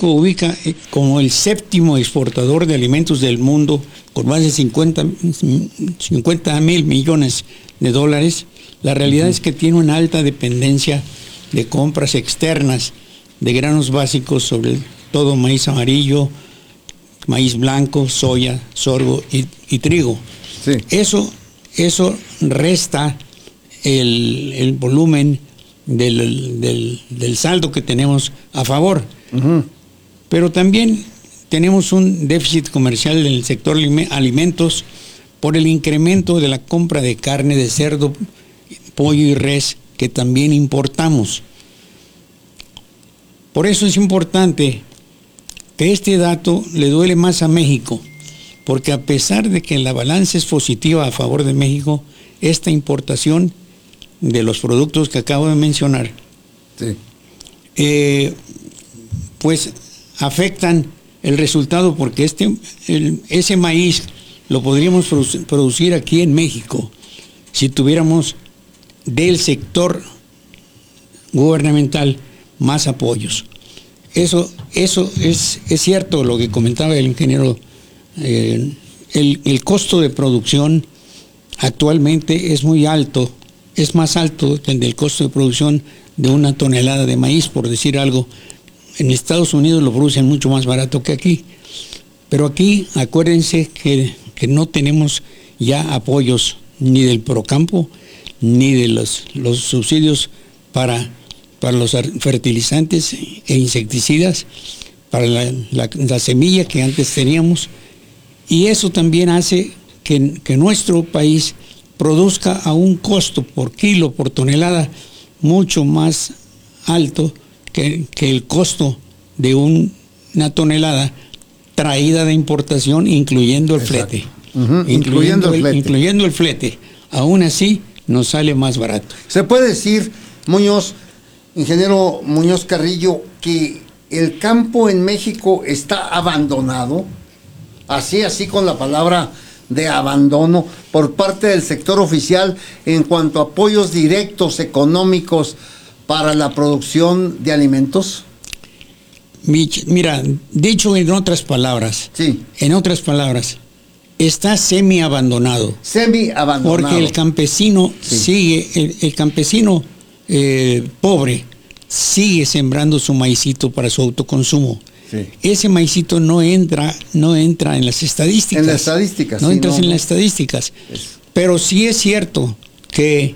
México ubica como el séptimo exportador de alimentos del mundo, con más de 50 mil millones de dólares. La realidad es que tiene una alta dependencia de compras externas de granos básicos, sobre todo maíz amarillo, maíz blanco, soya, sorgo y trigo. Sí. Eso resta el volumen del saldo que tenemos a favor. Uh-huh. Pero también tenemos un déficit comercial en el sector alimentos por el incremento de la compra de carne de cerdo, pollo y res que también importamos. Por eso es importante que este dato le duele más a México, porque a pesar de que la balanza es positiva a favor de México, esta importación de los productos que acabo de mencionar, sí, pues afectan el resultado, porque ese maíz lo podríamos producir aquí en México si tuviéramos del sector gubernamental más apoyos. Eso es cierto lo que comentaba el ingeniero. El costo de producción actualmente es muy alto, es más alto que el del costo de producción de una tonelada de maíz, por decir algo. En Estados Unidos lo producen mucho más barato que aquí, pero aquí acuérdense que no tenemos ya apoyos ni del Procampo ni de los subsidios para los fertilizantes e insecticidas, para la semilla que antes teníamos, y eso también hace que nuestro país produzca a un costo por kilo, por tonelada, mucho más alto que el costo de una tonelada traída de importación, incluyendo el flete. Uh-huh. Incluyendo el flete. Aún así, nos sale más barato. Se puede decir, ingeniero Muñoz Carrillo, que el campo en México está abandonado, así con la palabra de abandono, por parte del sector oficial en cuanto a apoyos directos económicos para la producción de alimentos. Mira, dicho en otras palabras, sí, está semi-abandonado. Porque el campesino sigue, el campesino pobre sigue sembrando su maicito para su autoconsumo. Sí. Ese maicito no entra en las estadísticas. En las estadísticas. No entra en las estadísticas. Pero sí es cierto que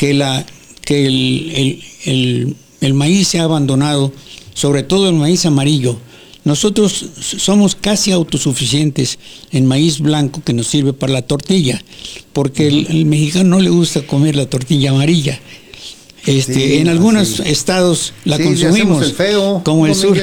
el maíz se ha abandonado, sobre todo el maíz amarillo. Nosotros somos casi autosuficientes en maíz blanco, que nos sirve para la tortilla, porque el mexicano no le gusta comer la tortilla amarilla. En algunos estados la consumimos, el feo, como el sur,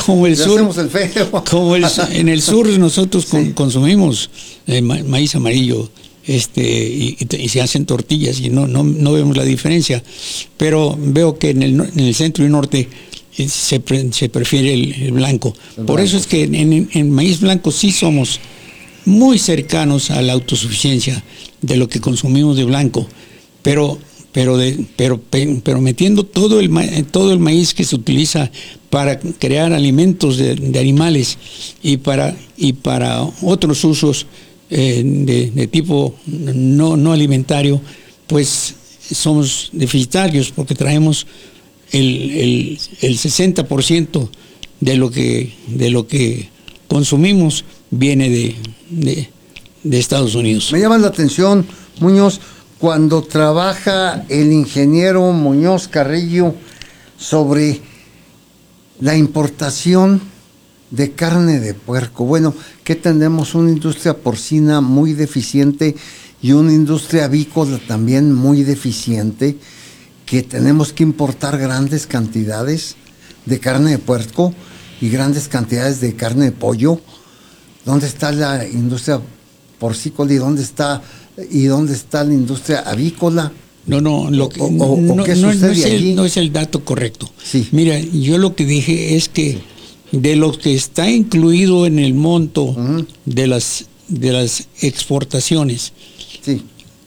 en el sur nosotros consumimos maíz amarillo, y se hacen tortillas y no vemos la diferencia, pero veo que en el centro y norte se prefiere el blanco. Por eso es que en maíz blanco sí somos muy cercanos a la autosuficiencia de lo que consumimos de blanco, pero metiendo todo el maíz que se utiliza para crear alimentos de animales y para otros usos de tipo no alimentario, pues somos deficitarios, porque traemos el 60% de lo que consumimos viene de Estados Unidos. Me llama la atención, Muñoz, cuando trabaja el ingeniero Muñoz Carrillo sobre la importación de carne de puerco. Bueno, que tenemos una industria porcina muy deficiente y una industria avícola también muy deficiente, que tenemos que importar grandes cantidades de carne de puerco y grandes cantidades de carne de pollo. ¿Dónde está la industria porcícola y dónde está la industria avícola? ¿Qué sucede allí? No es el dato correcto. Sí. Mira, yo lo que dije es que de lo que está incluido en el monto uh-huh. de las exportaciones, sí,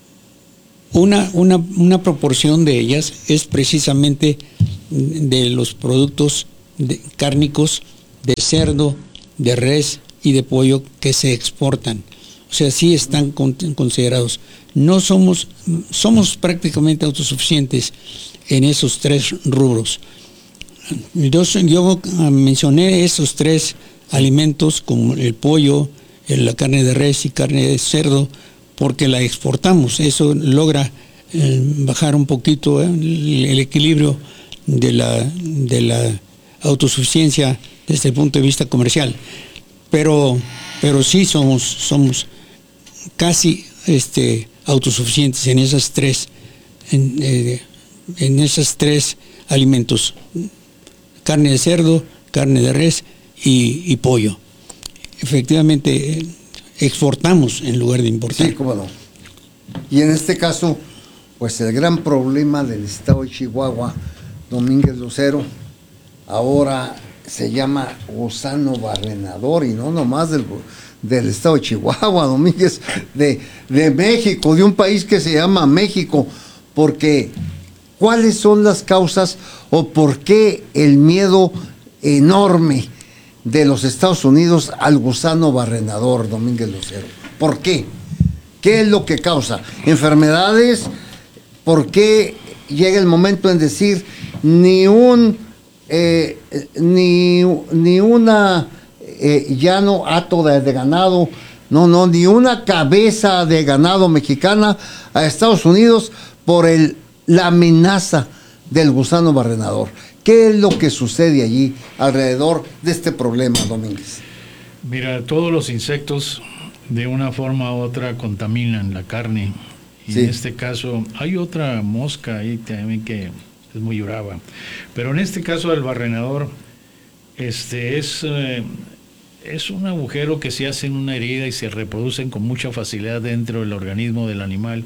una proporción de ellas es precisamente de los productos cárnicos de cerdo, de res y de pollo que se exportan. O sea, sí están considerados. No somos prácticamente autosuficientes en esos 3 rubros. Yo mencioné esos 3 alimentos como el pollo, la carne de res y carne de cerdo, porque la exportamos. Eso logra bajar un poquito el equilibrio de la autosuficiencia desde el punto de vista comercial. Pero sí somos casi autosuficientes en esas 3 en esos 3 alimentos: carne de cerdo, carne de res y pollo. Efectivamente, exportamos en lugar de importar. Sí, cómo no. Y en este caso, pues el gran problema del estado de Chihuahua, Domínguez Lucero, ahora se llama gusano barrenador, y no nomás del estado de Chihuahua, Domínguez, de México, de un país que se llama México, porque ¿cuáles son las causas o por qué el miedo enorme de los Estados Unidos al gusano barrenador, Domínguez Lucero? ¿Por qué? ¿Qué es lo que causa? ¿Enfermedades? ¿Por qué llega el momento en decir ni una llano hato de ganado, ni una cabeza de ganado mexicana a Estados Unidos por la amenaza del gusano barrenador? ¿Qué es lo que sucede allí alrededor de este problema, Domínguez? Mira, todos los insectos de una forma u otra contaminan la carne. Y sí, en este caso hay otra mosca ahí también que es muy brava. Pero en este caso del barrenador, es un agujero que se hace en una herida y se reproducen con mucha facilidad dentro del organismo del animal.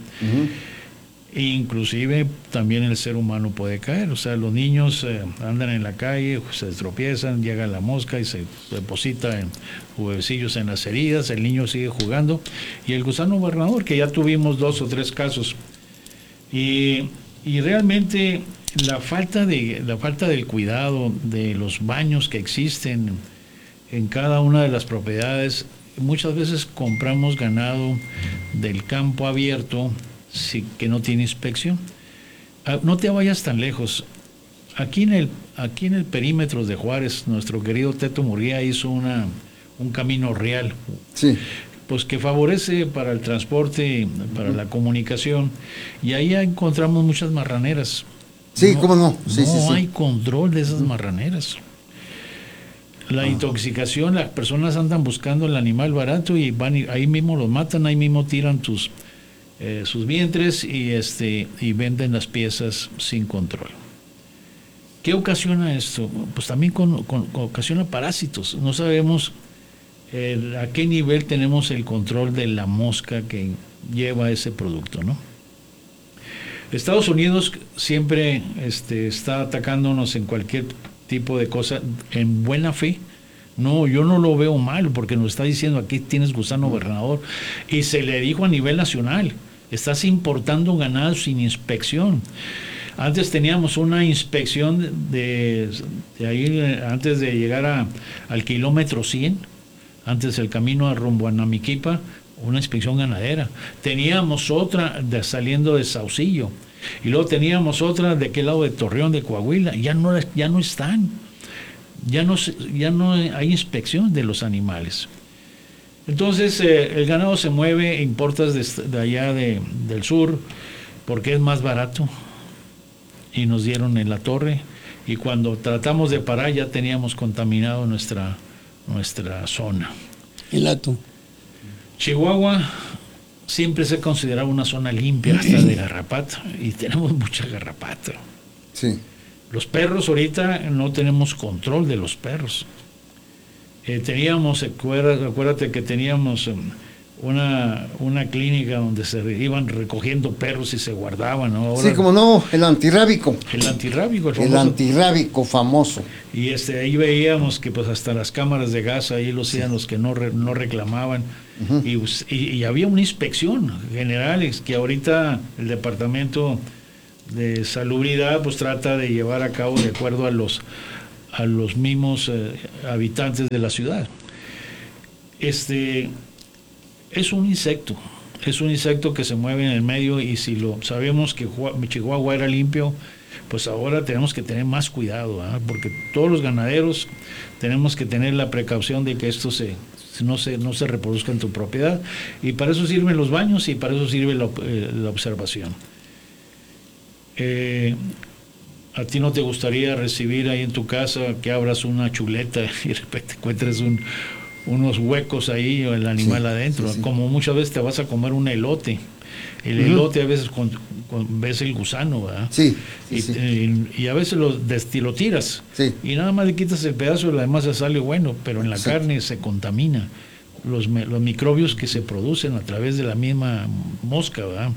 E inclusive también el ser humano puede caer. O sea, los niños andan en la calle, se tropiezan, llega la mosca y se deposita en huevecillos en las heridas, el niño sigue jugando. Y el gusano barrenador, que ya tuvimos 2 o 3 casos. Y realmente la falta del cuidado de los baños que existen en cada una de las propiedades. Muchas veces compramos ganado del campo abierto que no tiene inspección. No te vayas tan lejos. Aquí en el perímetro de Juárez, nuestro querido Teto Murguía hizo un camino real, sí, pues que favorece para el transporte, para la comunicación, y ahí encontramos muchas marraneras. Sí, cómo no. Sí, no hay control de esas marraneras. La intoxicación, las personas andan buscando el animal barato y van y ahí mismo los matan, ahí mismo tiran sus vientres y venden las piezas sin control. ¿Qué ocasiona esto? Pues también ocasiona parásitos. No sabemos a qué nivel tenemos el control de la mosca que lleva ese producto, ¿no? Estados Unidos siempre está atacándonos en cualquier tipo de cosa en buena fe. No, yo no lo veo mal, porque nos está diciendo aquí tienes gusano barrenador, y se le dijo a nivel nacional, estás importando ganado sin inspección. Antes teníamos una inspección de ahí, antes de llegar al kilómetro 100, antes del camino a rumbo a Namiquipa, una inspección ganadera. Teníamos otra saliendo de Saucillo, y luego teníamos otra de aquel lado de Torreón, de Coahuila. Ya no están. Ya no hay inspección de los animales. Entonces el ganado se mueve, importas de allá del sur, porque es más barato, y nos dieron en la torre, y cuando tratamos de parar ya teníamos contaminado nuestra zona. El hato. Chihuahua siempre se ha considerado una zona limpia, hasta de garrapata, y tenemos mucha garrapata. Sí. Los perros, ahorita no tenemos control de los perros. Acuérdate que teníamos una clínica donde se iban recogiendo perros y se guardaban, ¿no? Ahora, sí, como no, el antirrábico. El antirrábico, el antirrábico famoso. Y ahí veíamos que pues hasta las cámaras de gas ahí lo hacían los que no reclamaban. Uh-huh. Y había una inspección general, que ahorita el departamento de salubridad pues trata de llevar a cabo de acuerdo a los mismos habitantes de la ciudad. Es un insecto que se mueve en el medio, y si lo sabemos que Chihuahua era limpio, pues ahora tenemos que tener más cuidado, ¿eh? Porque todos los ganaderos tenemos que tener la precaución de que esto no se reproduzca en tu propiedad, y para eso sirven los baños y para eso sirve la observación. ¿A ti no te gustaría recibir ahí en tu casa que abras una chuleta y de repente encuentres unos huecos ahí o el animal adentro? Sí. Como muchas veces te vas a comer un elote. El elote a veces ves el gusano, ¿verdad? Sí. Y a veces lo tiras. Sí. Y nada más le quitas el pedazo y además se sale bueno, pero en la carne se contamina. Los microbios que se producen a través de la misma mosca, ¿verdad?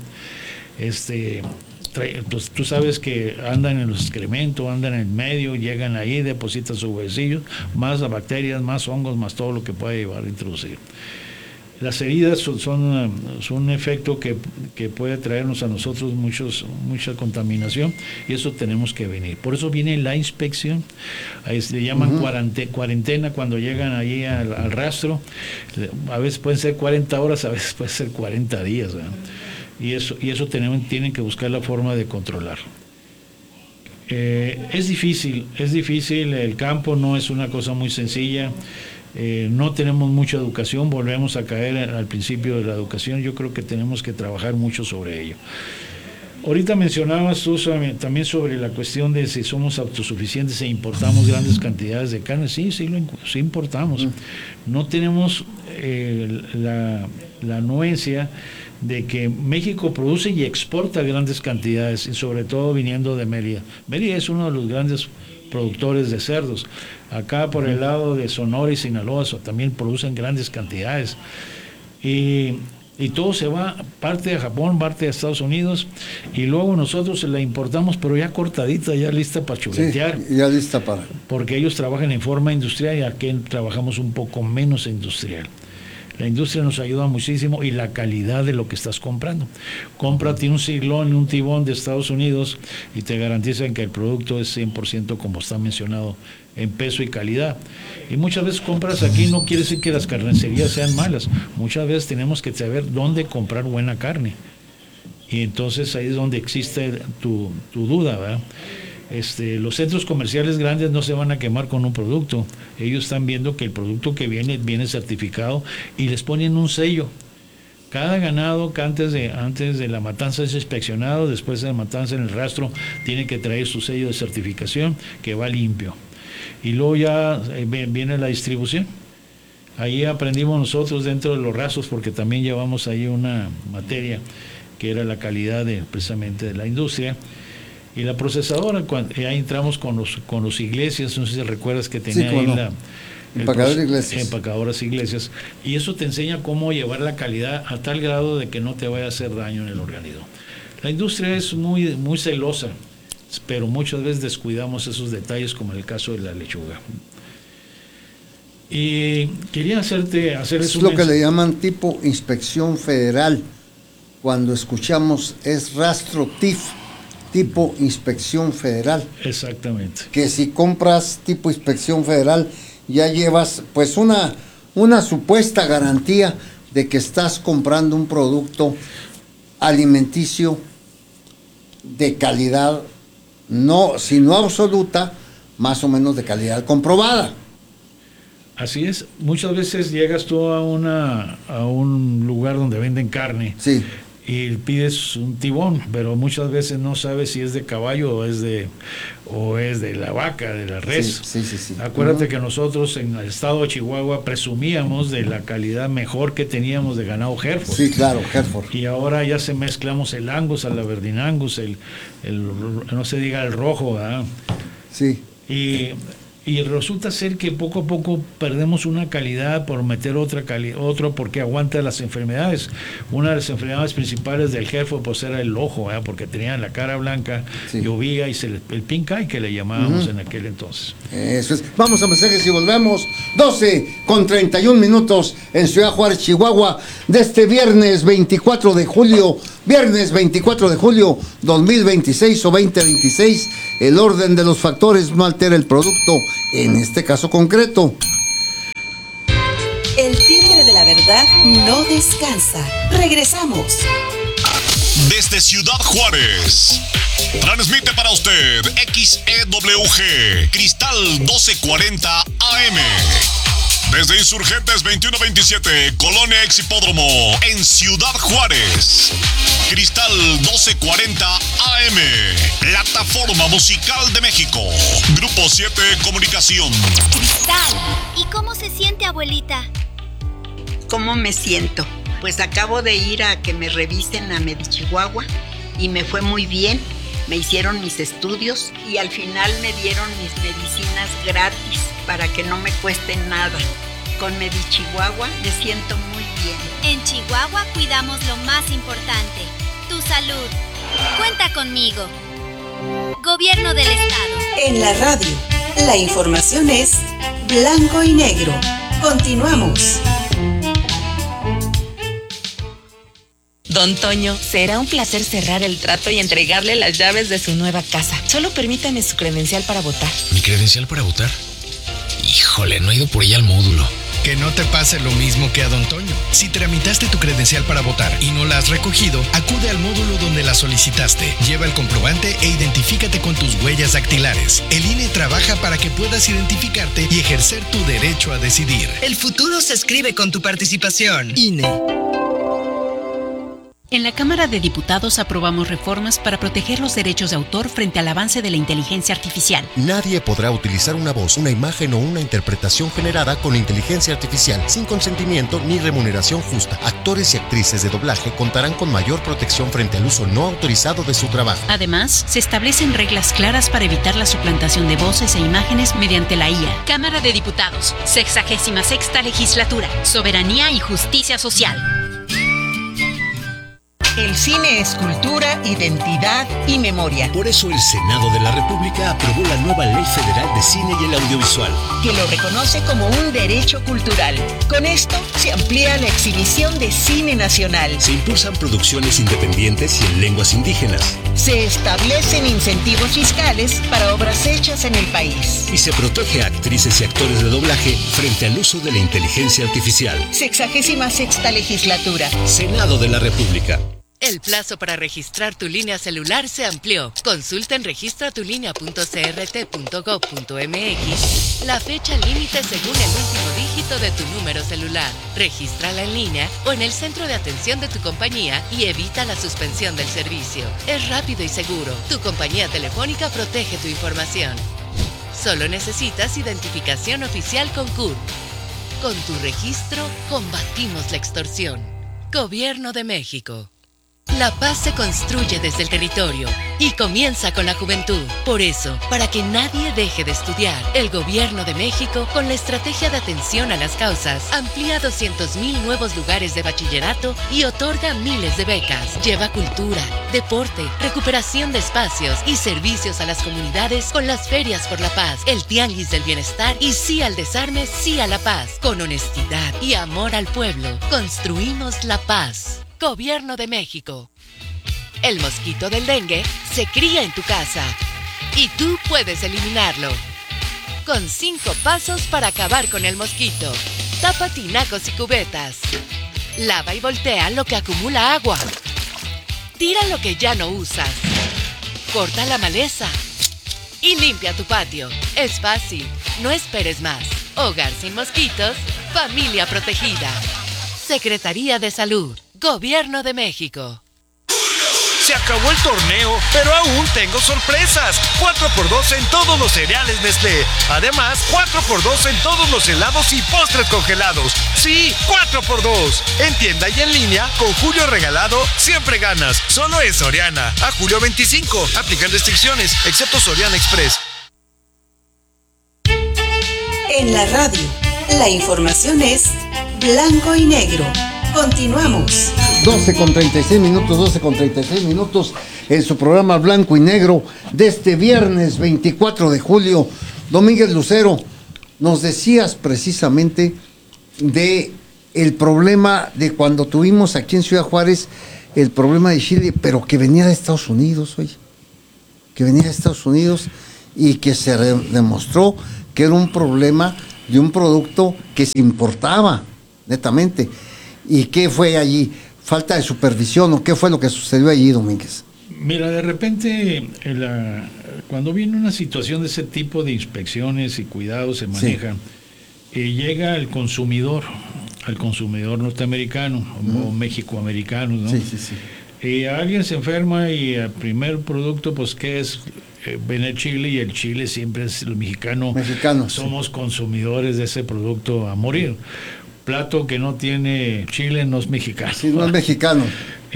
Pues tú sabes que andan en los excrementos, andan en el medio, llegan ahí, depositan sus huesillos, más bacterias, más hongos, más todo lo que puede llevar a introducir. Las heridas son un efecto que puede traernos a nosotros mucha contaminación, y eso tenemos que venir. Por eso viene la inspección, ahí se le llaman cuarentena cuando llegan allí al rastro. A veces pueden ser 40 horas, a veces puede ser 40 días, ¿verdad? Y eso tienen que buscar la forma de controlar. Es difícil, el campo no es una cosa muy sencilla. No tenemos mucha educación, volvemos a caer al principio de la educación. Yo creo que tenemos que trabajar mucho sobre ello. Ahorita mencionabas tú también sobre la cuestión de si somos autosuficientes e importamos grandes cantidades de carne. Sí importamos. No tenemos la anuencia de que México produce y exporta grandes cantidades, y sobre todo viniendo de Mérida. Mérida es uno de los grandes productores de cerdos. Acá por el lado de Sonora y Sinaloa también producen grandes cantidades. Y todo se va, parte de Japón, parte de Estados Unidos, y luego nosotros la importamos, pero ya cortadita, ya lista para chuletear. Sí, ya lista para. Porque ellos trabajan en forma industrial y aquí trabajamos un poco menos industrial. La industria nos ayuda muchísimo, y la calidad de lo que estás comprando. Cómprate un cirlón y un tibón de Estados Unidos y te garantizan que el producto es 100% como está mencionado en peso y calidad. Y muchas veces compras aquí, no quiere decir que las carnicerías sean malas. Muchas veces tenemos que saber dónde comprar buena carne. Y entonces ahí es donde existe tu duda, ¿verdad? Los centros comerciales grandes no se van a quemar con un producto. Ellos están viendo que el producto que viene certificado, y les ponen un sello. Cada ganado que antes de la matanza es inspeccionado, después de la matanza en el rastro tiene que traer su sello de certificación que va limpio. Y luego ya viene la distribución. Ahí aprendimos nosotros dentro de los rastros, porque también llevamos ahí una materia que era la calidad precisamente de la industria. Y la procesadora, ahí entramos con los iglesias, no sé si recuerdas que tenía ahí empacadoras iglesias, y eso te enseña cómo llevar la calidad a tal grado de que no te vaya a hacer daño en el organismo. La industria es muy, muy celosa, pero muchas veces descuidamos esos detalles, como en el caso de la lechuga. Y quería hacerles es lo que le llaman tipo inspección federal. Cuando escuchamos es rastro TIF, tipo inspección federal. Exactamente. Que si compras tipo inspección federal ya llevas pues una supuesta garantía de que estás comprando un producto alimenticio de calidad, no, si no absoluta, más o menos de calidad comprobada. Así es. Muchas veces llegas tú a un lugar donde venden carne. Sí. Y pides un tibón, pero muchas veces no sabes si es de caballo o es de la vaca, de la res. Sí. Acuérdate que nosotros en el estado de Chihuahua presumíamos de la calidad mejor que teníamos de ganado Hereford. Sí, claro, Hereford. Y ahora ya se mezclamos el Angus, el Aberdeen Angus, no se diga el rojo, ¿verdad? Sí. Y resulta ser que poco a poco perdemos una calidad por meter otro porque aguanta las enfermedades. Una de las enfermedades principales del Hereford pues era el ojo, porque tenía la cara blanca, llovía y el pink eye que le llamábamos en aquel entonces. Eso es. Vamos a mensajes y volvemos. 12 12:31 en Ciudad Juárez, Chihuahua, de este viernes 24 de julio, 2026 o 2026. El orden de los factores no altera el producto, en este caso concreto. El timbre de la verdad no descansa. Regresamos. Desde Ciudad Juárez, transmite para usted XEWG Cristal 1240 AM. Desde Insurgentes 2127, Colonia Ex Hipódromo, en Ciudad Juárez. Cristal 1240 AM, plataforma musical de México. Grupo 7 Comunicación. Cristal, ¿y cómo se siente, abuelita? ¿Cómo me siento? Pues acabo de ir a que me revisen a Medichihuahua y me fue muy bien. Me hicieron mis estudios y al final me dieron mis medicinas gratis para que no me cueste nada. Con Medichihuahua me siento muy bien. En Chihuahua cuidamos lo más importante, tu salud. Cuenta conmigo. Gobierno del Estado. En la radio, la información es blanco y negro. Continuamos. Don Toño, será un placer cerrar el trato y entregarle las llaves de su nueva casa. Solo permítame su credencial para votar. ¿Mi credencial para votar? Híjole, no he ido por ella al módulo. Que no te pase lo mismo que a Don Toño. Si tramitaste tu credencial para votar y no la has recogido, acude al módulo donde la solicitaste. Lleva el comprobante e identifícate con tus huellas dactilares. El INE trabaja para que puedas identificarte y ejercer tu derecho a decidir. El futuro se escribe con tu participación. INE. En la Cámara de Diputados aprobamos reformas para proteger los derechos de autor frente al avance de la inteligencia artificial. Nadie podrá utilizar una voz, una imagen o una interpretación generada con inteligencia artificial sin consentimiento ni remuneración justa. Actores y actrices de doblaje contarán con mayor protección frente al uso no autorizado de su trabajo. Además, se establecen reglas claras para evitar la suplantación de voces e imágenes mediante la IA. Cámara de Diputados, 66ª Legislatura, Soberanía y Justicia Social. El cine es cultura, identidad y memoria. Por eso el Senado de la República aprobó la nueva Ley Federal de Cine y el Audiovisual, que lo reconoce como un derecho cultural. Con esto se amplía la exhibición de cine nacional. Se impulsan producciones independientes y en lenguas indígenas. Se establecen incentivos fiscales para obras hechas en el país. Y se protege a actrices y actores de doblaje frente al uso de la inteligencia artificial. 66ª Legislatura. Senado de la República. El plazo para registrar tu línea celular se amplió. Consulta en registratulínea.crt.gov.mx la fecha límite según el último dígito de tu número celular. Regístrala en línea o en el centro de atención de tu compañía y evita la suspensión del servicio. Es rápido y seguro. Tu compañía telefónica protege tu información. Solo necesitas identificación oficial con CURP. Con tu registro, combatimos la extorsión. Gobierno de México. La paz se construye desde el territorio y comienza con la juventud. Por eso, para que nadie deje de estudiar, el Gobierno de México, con la estrategia de atención a las causas, amplía 200,000 nuevos lugares de bachillerato y otorga miles de becas. Lleva cultura, deporte, recuperación de espacios y servicios a las comunidades con las ferias por la paz, el tianguis del bienestar y sí al desarme, sí a la paz. Con honestidad y amor al pueblo, construimos la paz. Gobierno de México. El mosquito del dengue se cría en tu casa y tú puedes eliminarlo. Con 5 pasos para acabar con el mosquito. Tapa tinacos y cubetas. Lava y voltea lo que acumula agua. Tira lo que ya no usas. Corta la maleza. Y limpia tu patio. Es fácil. No esperes más. Hogar sin mosquitos. Familia protegida. Secretaría de Salud. Gobierno de México. Se acabó el torneo, pero aún tengo sorpresas. 4x2 en todos los cereales Nestlé. Además, 4x2 en todos los helados y postres congelados. Sí, 4x2. En tienda y en línea, con Julio Regalado, siempre ganas. Solo en Soriana. A julio 25. Aplican restricciones, excepto Soriana Express. En la radio, la información es blanco y negro. Continuamos. 12:36 en su programa Blanco y Negro de este viernes 24 de julio. Domínguez Lucero, nos decías precisamente de el problema de cuando tuvimos aquí en Ciudad Juárez el problema de Chile, pero que venía de Estados Unidos, oye, que venía de Estados Unidos y que se demostró que era un problema de un producto que se importaba, netamente. ¿Y qué fue allí? ¿Falta de supervisión o qué fue lo que sucedió allí, Domínguez? Mira, de repente, cuando viene una situación de ese tipo de inspecciones y cuidados se maneja, llega al consumidor norteamericano o mexicoamericano, ¿no? Y alguien se enferma y el primer producto, pues, ¿qué es? Viene el chile, y el chile siempre es el mexicano. Somos consumidores de ese producto a morir. Plato que no tiene chile no es mexicano. Sí, no es mexicano.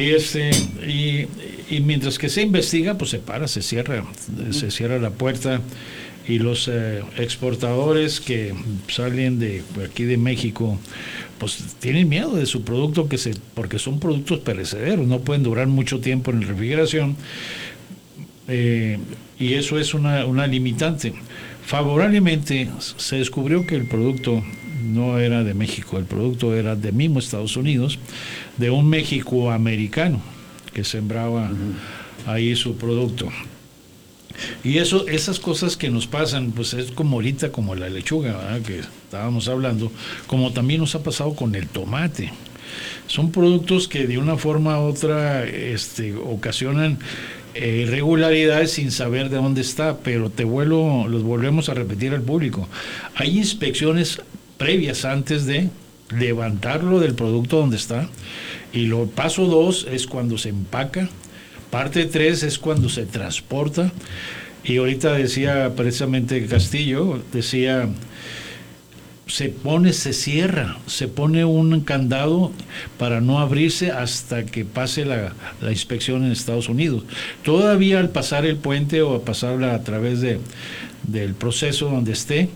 Y mientras que se investiga, pues se cierra la puerta, y los exportadores que salen de aquí de México, pues tienen miedo de su producto, porque son productos perecederos, no pueden durar mucho tiempo en refrigeración, y eso es una limitante. Favorablemente se descubrió que el producto no era de México, el producto era de mismo Estados Unidos, de un mexicoamericano que sembraba ahí su producto. Y esas cosas que nos pasan, pues es como ahorita, como la lechuga, ¿verdad?, que estábamos hablando, como también nos ha pasado con el tomate. Son productos que de una forma u otra ocasionan irregularidades sin saber de dónde está, pero los volvemos a repetir al público. Hay inspecciones previas antes de levantarlo del producto donde está, y paso 2 es cuando se empaca, parte 3 es cuando se transporta, y ahorita decía precisamente Castillo, se pone un candado para no abrirse hasta que pase la inspección en Estados Unidos. Todavía al pasar el puente o a pasarla a través del proceso donde esté,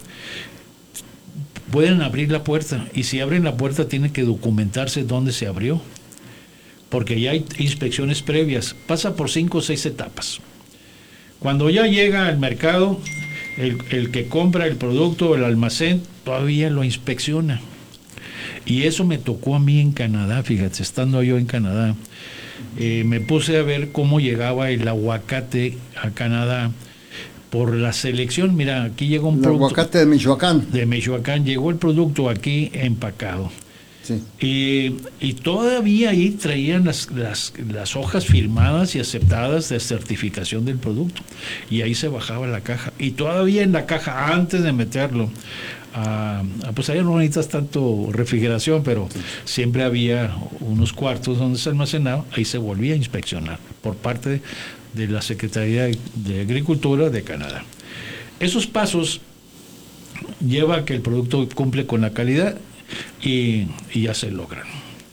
pueden abrir la puerta, y si abren la puerta tiene que documentarse dónde se abrió, porque ya hay inspecciones previas, pasa por 5 o 6 etapas. Cuando ya llega al mercado, el que compra el producto, el almacén, todavía lo inspecciona. Y eso me tocó a mí en Canadá, fíjate, estando yo en Canadá, me puse a ver cómo llegaba el aguacate a Canadá por la selección. Mira, aquí llegó un producto. El aguacate de Michoacán. De Michoacán, llegó el producto aquí empacado. Sí. Y todavía ahí traían las hojas firmadas y aceptadas de certificación del producto, y ahí se bajaba la caja, y todavía en la caja, antes de meterlo pues ahí no necesitas tanto refrigeración, pero siempre había unos cuartos donde se almacenaba, ahí se volvía a inspeccionar por parte de la Secretaría de Agricultura de Canadá. Esos pasos lleva a que el producto cumple con la calidad y ya se logran.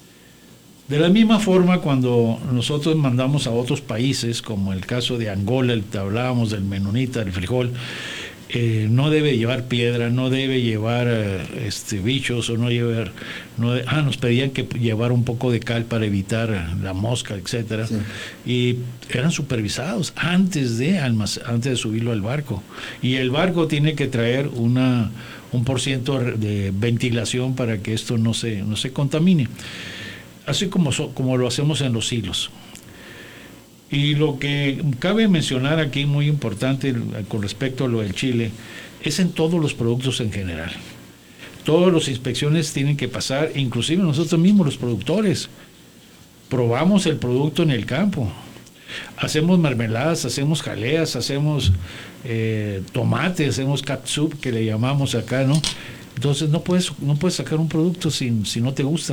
De la misma forma, cuando nosotros mandamos a otros países, como el caso de Angola, hablábamos del menonita, del frijol, no debe llevar piedra, no debe llevar bichos, o nos pedían que llevar un poco de cal para evitar la mosca, etcétera, y eran supervisados antes de subirlo al barco, y el barco tiene que traer un % de ventilación para que esto no se contamine, así como lo hacemos en los hilos. Y lo que cabe mencionar aquí, muy importante con respecto a lo del chile, es en todos los productos en general. Todas las inspecciones tienen que pasar, inclusive nosotros mismos los productores. Probamos el producto en el campo. Hacemos mermeladas, hacemos jaleas, hacemos tomate, hacemos catsup, que le llamamos acá, ¿no? Entonces no puedes sacar un producto si no te gusta.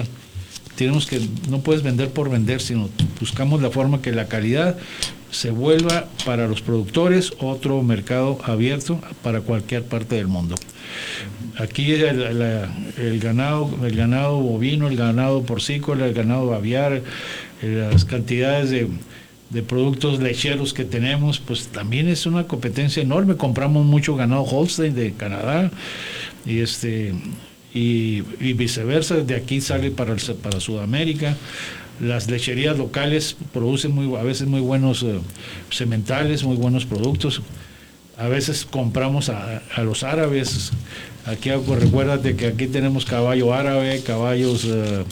No puedes vender por vender, sino buscamos la forma que la calidad se vuelva para los productores otro mercado abierto para cualquier parte del mundo. Aquí el ganado bovino, el ganado porcícola, el ganado aviar, las cantidades de productos lecheros que tenemos, pues también es una competencia enorme. Compramos mucho ganado Holstein de Canadá, y viceversa, de aquí sale para Sudamérica. Las lecherías locales producen a veces muy buenos sementales, muy buenos productos. A veces compramos a los árabes. Aquí recuérdate que aquí tenemos caballo árabe, caballos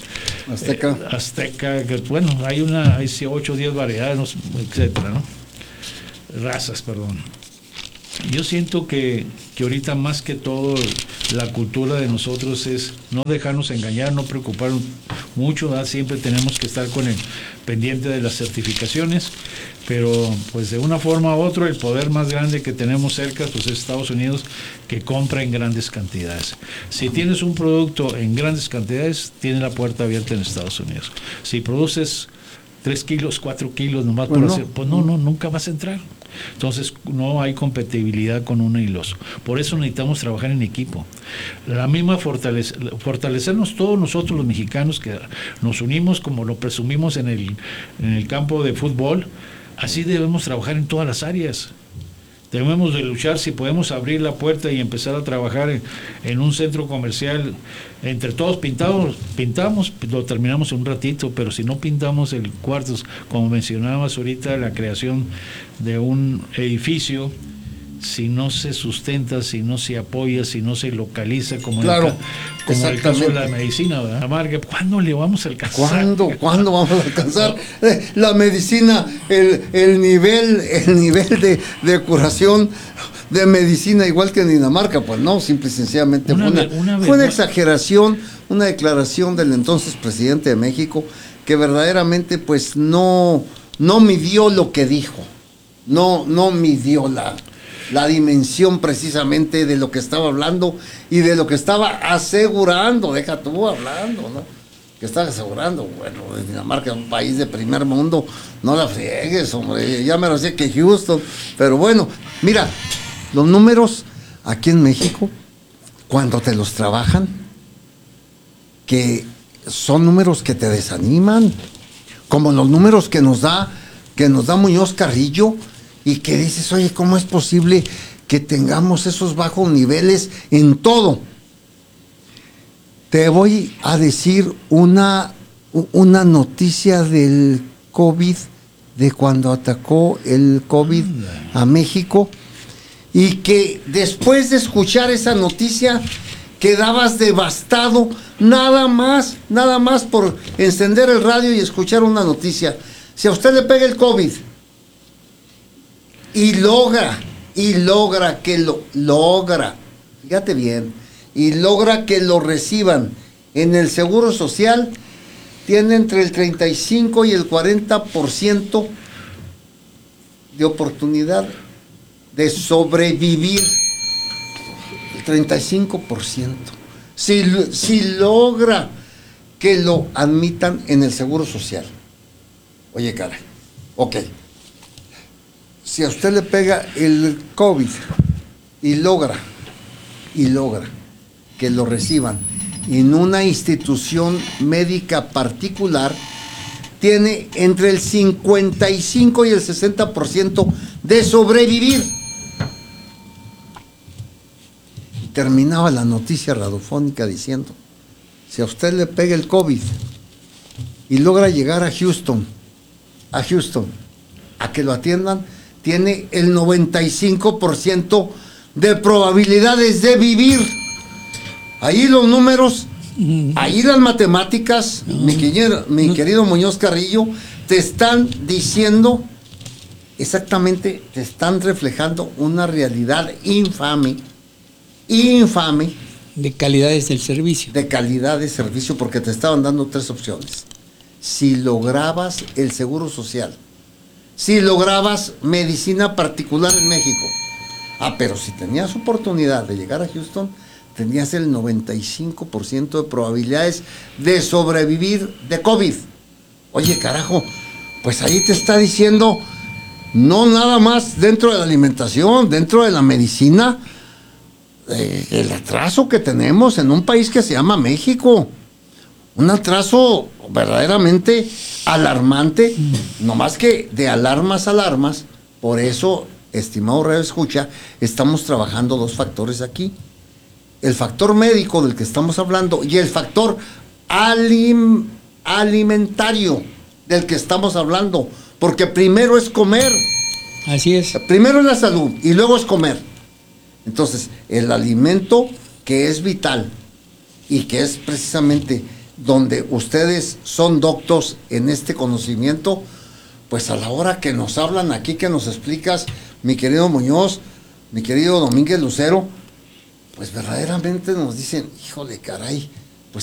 azteca, que, bueno, hay 8 o 10 variedades, etcétera, ¿no? Razas, perdón. Yo siento que ahorita más que todo la cultura de nosotros es no dejarnos engañar, no preocuparnos mucho, ¿verdad? Siempre tenemos que estar con el pendiente de las certificaciones, pero pues de una forma u otra el poder más grande que tenemos cerca pues es Estados Unidos, que compra en grandes cantidades. Si tienes un producto en grandes cantidades, tienes la puerta abierta en Estados Unidos. Si produces 3 kilos, 4 kilos nomás por hacer, pues no, nunca vas a entrar. Entonces no hay compatibilidad con uno y el otro. Por eso necesitamos trabajar en equipo. La misma fortalecernos todos nosotros los mexicanos, que nos unimos como lo presumimos en el campo de fútbol. Así debemos trabajar en todas las áreas. Debemos de luchar si podemos abrir la puerta y empezar a trabajar en un centro comercial. Entre todos pintamos, lo terminamos en un ratito, pero si no pintamos el cuarto, como mencionabas ahorita, la creación de un edificio, si no se sustenta, si no se apoya, si no se localiza, como claro, en el caso de la medicina, ¿verdad? Amarga, ¿cuándo le vamos a alcanzar? ¿Cuándo vamos a alcanzar la medicina, el nivel de curación de medicina igual que en Dinamarca? Pues no, simple y sencillamente fue una exageración, una declaración del entonces presidente de México que verdaderamente pues no midió lo que dijo, no midió la dimensión precisamente de lo que estaba hablando y de lo que estaba asegurando. Deja tú hablando, ¿no? Que estaba asegurando. Bueno, Dinamarca es un país de primer mundo, no la friegues, hombre, ya me lo sé que Houston, pero bueno, mira, los números aquí en México, cuando te los trabajan, que son números que te desaniman, como los números que nos da Muñoz Carrillo, y que dices, oye, ¿cómo es posible que tengamos esos bajos niveles en todo? Te voy a decir una noticia del COVID, de cuando atacó el COVID a México, y que después de escuchar esa noticia quedabas devastado, nada más por encender el radio y escuchar una noticia. Si a usted le pega el COVID, y logra fíjate bien, y logra que lo reciban en el Seguro Social, tiene entre el 35 y el 40% de oportunidad de sobrevivir. El 35%. Si logra que lo admitan en el Seguro Social. Oye, caray, ok. Si a usted le pega el COVID y logra que lo reciban en una institución médica particular, tiene entre el 55 y el 60% de sobrevivir. Y terminaba la noticia radiofónica diciendo, si a usted le pega el COVID y logra llegar a Houston, a que lo atiendan, tiene el 95% de probabilidades de vivir. Ahí los números, ahí las matemáticas, mi querido Muñoz Carrillo, te están diciendo exactamente, te están reflejando una realidad infame. De calidades del servicio. De calidad de servicio, porque te estaban dando 3 opciones. Si lograbas el Seguro Social, si lograbas medicina particular en México. Pero si tenías oportunidad de llegar a Houston, tenías el 95% de probabilidades de sobrevivir de COVID. Oye, carajo, pues ahí te está diciendo, no nada más dentro de la alimentación, dentro de la medicina, el atraso que tenemos en un país que se llama México. Un atraso verdaderamente alarmante, no más que de alarmas. Por eso, estimado Radio Escucha, estamos trabajando 2 factores aquí. El factor médico del que estamos hablando y el factor alimentario del que estamos hablando. Porque primero es comer Así es. Primero es la salud y luego es comer. Entonces, el alimento que es vital y que es precisamente donde ustedes son doctos en este conocimiento, pues a la hora que nos hablan aquí, que nos explicas, mi querido Muñoz, mi querido Domínguez Lucero, pues verdaderamente nos dicen, híjole, caray,